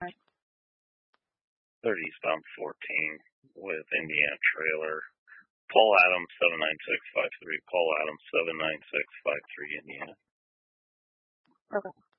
30 eastbound 14 with Indiana trailer. Paul Adams 79653. Paul Adams 79653 Indiana. Okay.